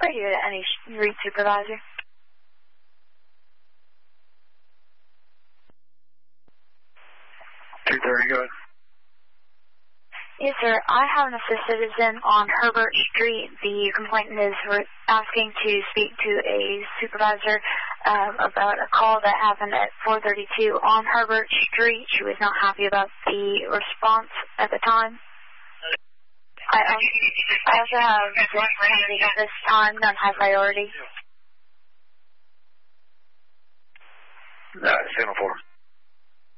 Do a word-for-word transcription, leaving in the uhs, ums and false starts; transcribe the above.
Are you any read supervisor? two thirty, go ahead. Yes, sir. I have an assist citizen on Herbert Street. The complainant is asking to speak to a supervisor um, about a call that happened at four thirty-two on Herbert Street. She was not happy about the response at the time. I, um, I also have this pending at this time, non high priority. Uh, seven four.